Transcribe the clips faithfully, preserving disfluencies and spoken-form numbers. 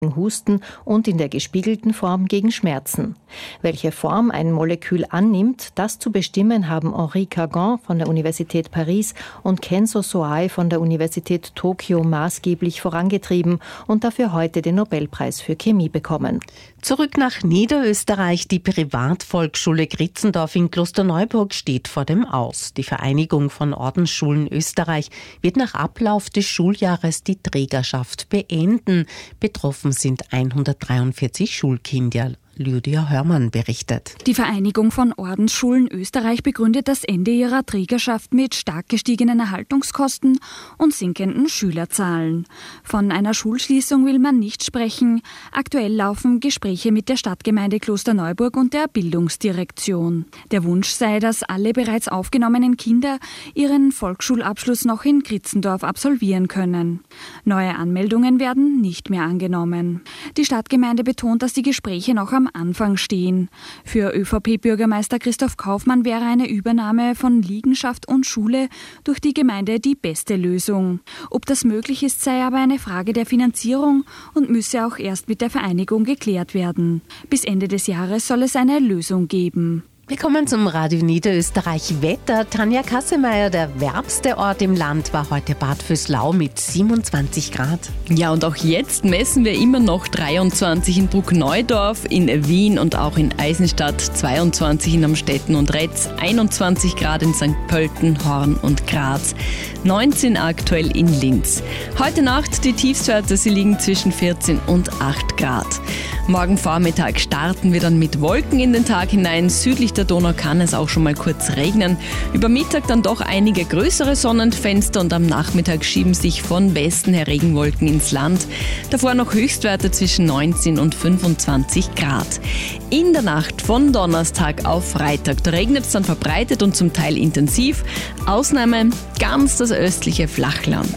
Husten und in der gespiegelten Form gegen Schmerzen. Welche Form ein Molekül annimmt, das zu bestimmen, haben Henri Kagan von der Universität Paris und Kenzo Soai von der Universität Tokio maßgeblich vorangetrieben und dafür heute den Nobelpreis für Chemie bekommen. Zurück nach Niederösterreich. Die Privatvolksschule Gritzendorf in Klosterneuburg steht vor dem Aus. Die Vereinigung von Ordensschulen Österreich wird nach Ablauf des Schuljahres die Trägerschaft beenden. Betroffen sind hundertdreiundvierzig Schulkinder. Lydia Hörmann berichtet. Die Vereinigung von Ordensschulen Österreich begründet das Ende ihrer Trägerschaft mit stark gestiegenen Erhaltungskosten und sinkenden Schülerzahlen. Von einer Schulschließung will man nicht sprechen. Aktuell laufen Gespräche mit der Stadtgemeinde Klosterneuburg und der Bildungsdirektion. Der Wunsch sei, dass alle bereits aufgenommenen Kinder ihren Volksschulabschluss noch in Gritzendorf absolvieren können. Neue Anmeldungen werden nicht mehr angenommen. Die Stadtgemeinde betont, dass die Gespräche noch am Anfang stehen. Für ÖVP-Bürgermeister Christoph Kaufmann wäre eine Übernahme von Liegenschaft und Schule durch die Gemeinde die beste Lösung. Ob das möglich ist, sei aber eine Frage der Finanzierung und müsse auch erst mit der Vereinigung geklärt werden. Bis Ende des Jahres soll es eine Lösung geben. Wir kommen zum Radio Niederösterreich Wetter. Tanja Kassemeyer, der wärmste Ort im Land war heute Bad Vöslau mit siebenundzwanzig Grad. Ja, und auch jetzt messen wir immer noch dreiundzwanzig in Bruckneudorf, in Wien und auch in Eisenstadt, zweiundzwanzig in Amstetten und Retz, einundzwanzig Grad in Sankt Pölten, Horn und Graz, neunzehn aktuell in Linz. Heute Nacht die Tiefstwerte, sie liegen zwischen vierzehn und acht Grad. Morgen Vormittag starten wir dann mit Wolken in den Tag hinein. Südlich der Donau kann es auch schon mal kurz regnen. Über Mittag dann doch einige größere Sonnenfenster und am Nachmittag schieben sich von Westen her Regenwolken ins Land. Davor noch Höchstwerte zwischen neunzehn und fünfundzwanzig Grad. In der Nacht von Donnerstag auf Freitag, da regnet es dann verbreitet und zum Teil intensiv. Ausnahme ganz das östliche Flachland.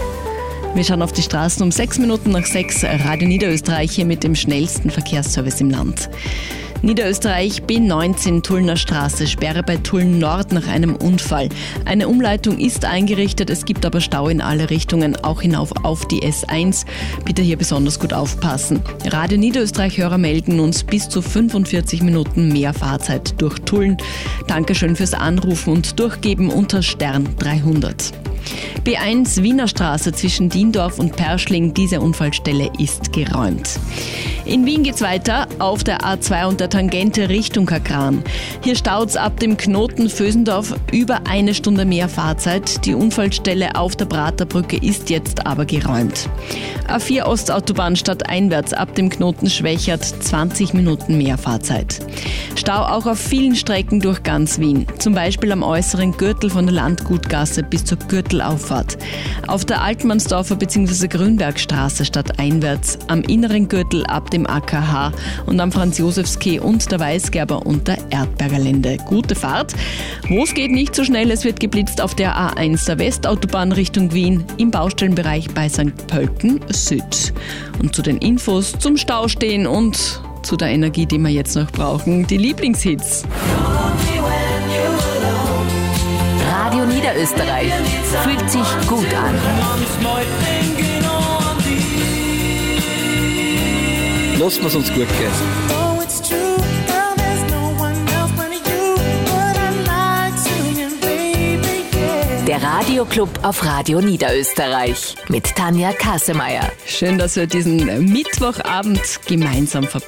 Wir schauen auf die Straßen um sechs Minuten nach sechs. Radio Niederösterreich hier mit dem schnellsten Verkehrsservice im Land. Niederösterreich B neunzehn Tullner Straße, Sperre bei Tulln Nord nach einem Unfall. Eine Umleitung ist eingerichtet, es gibt aber Stau in alle Richtungen, auch hinauf auf die S eins. Bitte hier besonders gut aufpassen. Radio Niederösterreich-Hörer melden uns bis zu fünfundvierzig Minuten mehr Fahrzeit durch Tulln. Dankeschön fürs Anrufen und Durchgeben unter Stern dreihundert. B eins Wiener Straße zwischen Diendorf und Perschling, diese Unfallstelle ist geräumt. In Wien geht's weiter auf der A zwei und der Tangente Richtung Kakran. Hier staut's ab dem Knoten Vösendorf über eine Stunde mehr Fahrzeit. Die Unfallstelle auf der Praterbrücke ist jetzt aber geräumt. A vier Ostautobahn stadteinwärts ab dem Knoten Schwächert, zwanzig Minuten mehr Fahrzeit. Stau auch auf vielen Strecken durch ganz Wien. Zum Beispiel am äußeren Gürtel von der Landgutgasse bis zur Gürtelauffahrt. Auf der Altmannsdorfer bzw. Grünbergstraße stadteinwärts, am inneren Gürtel ab dem A K H und am Franz-Josefs-Quai und der Weißgerber und der Erdberger Linde. Gute Fahrt. Wo es geht nicht so schnell, es wird geblitzt auf der A eins der Westautobahn Richtung Wien im Baustellenbereich bei Sankt Pölten Süd. Und zu den Infos zum Staustehen und zu der Energie, die wir jetzt noch brauchen, die Lieblingshits. Radio Niederösterreich fühlt sich gut an. Lassen wir es uns gut gehen. Der Radioclub auf Radio Niederösterreich mit Tanja Kassemeyer. Schön, dass wir diesen Mittwochabend gemeinsam verbringen.